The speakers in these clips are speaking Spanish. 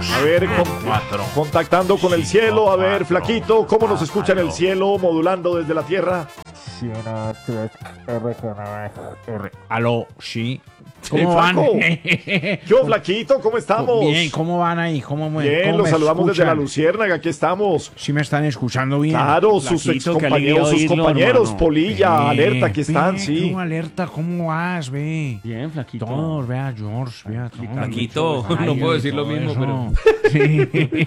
A ver, contactando con el cielo. A ver, Flaquito, ¿cómo nos escucha en el cielo, modulando desde la tierra? Aló, sí. ¿Cómo van? ¿Qué Flaquito? ¿Cómo estamos? Bien, ¿cómo van ahí? Bien, los saludamos desde la Luciérnaga, aquí estamos. Sí me están escuchando bien. Claro, sus compañeros, Polilla, Alerta, que están, sí. Tú, Alerta, ¿cómo vas, ve? Bien, Flaquito. Todos, vea, George, vea. Flaquito, no puedo decir lo mismo, pero... Sí.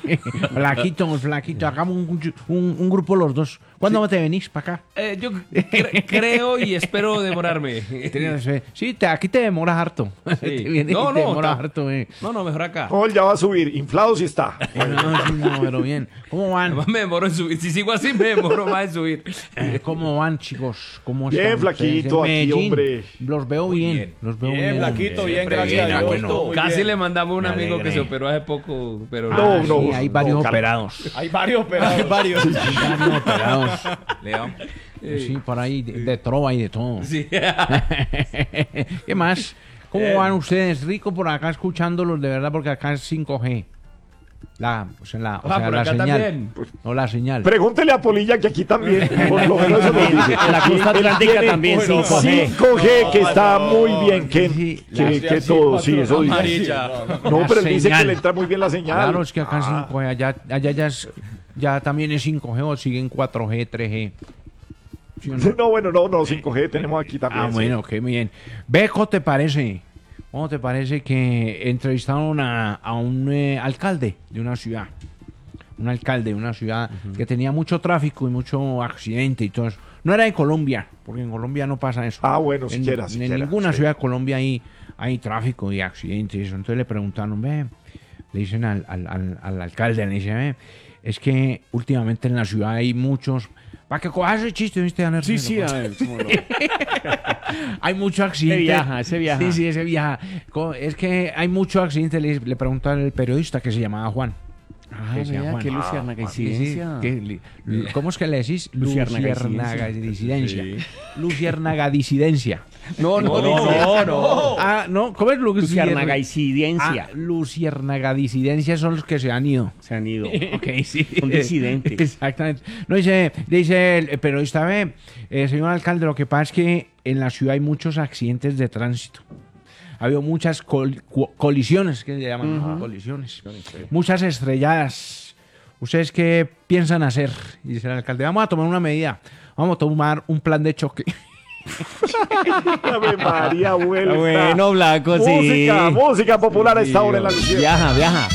Flaquito, hagamos un grupo los dos. ¿Cuándo te venís para acá? Yo creo y espero demorarme. Sí, aquí te demoras harto. Sí. Te demoras harto, No, mejor acá. No, él ya va a subir, inflado sí está. No, pero bien. ¿Cómo van? Además me demoro en subir. Si sigo así, me demoro más en subir. ¿Cómo van, chicos? ¿Cómo bien, están Flaquito, ustedes? aquí, Medellín, hombre. Los veo bien. Los veo bien. Flaquito, bien, Siempre gracias a Dios. bueno. Casi le mandamos a un Me amigo alegré. que se operó hace poco, pero No, Sí, hay varios no, operados. Hay varios operados. Hay varios. Hay varios operados. Leo. Sí, por ahí de trova y de todo. Sí. ¿Qué más? ¿Cómo van ustedes? Rico por acá escuchándolos, de verdad, porque acá es 5G. Por la acá señal. también. No la señal. Pregúntele a Polilla que aquí también. Por lo menos eso nos dice. En la costa atlántica también 5G. 5G, que está muy bien, Sí, que todo, sí, eso dice. Amarilla. No, pero él dice que señal. le entra muy bien la señal. Claro, es que acá es 5G, allá ya también es 5G o siguen 4G, 3G. ¿Sí o no? No, bueno, no, 5G tenemos aquí también. Ah, sí. bueno, qué bien. Ve, ¿cómo te parece? ¿Cómo te parece que entrevistaron a un alcalde de una ciudad? Un alcalde de una ciudad que tenía mucho tráfico y mucho accidente y todo eso. No era en Colombia, porque en Colombia no pasa eso. Ah, bueno, En siquiera. ninguna sí. ciudad de Colombia hay tráfico y accidentes y eso. Entonces le preguntaron, ve, le dicen al alcalde, le dicen, ve, es que últimamente en la ciudad hay muchos... Para que cojas ese chiste, ¿viste, Daniel? Sí, a ver, cómo no. Hay mucho accidente. Ese viaja. Sí, ese viaja. Es que hay mucho accidente, le preguntó al periodista que se llamaba Juan. Ay, vea, qué luciérnaga incidencia. ¿Cómo es que le decís? Luciérnaga Luciérnaga disidencia. Sí. Luciérnaga disidencia. No. Ah, no, ¿cómo es Luciérnaga incidencia. Luciérnaga disidencia son los que se han ido. Se han ido. Ok, sí. Son disidentes. Exactamente. No, dice el periodista, ve, señor alcalde, lo que pasa es que en la ciudad hay muchos accidentes de tránsito. Ha habido muchas colisiones, que se llaman colisiones. Muchas estrelladas. ¿Ustedes qué piensan hacer? Y dice el alcalde, vamos a tomar una medida. Vamos a tomar un plan de choque. Ave María, vuelta. Bueno, Blanco, sí. Música popular a esta hora en la Luciérnaga. Viaja.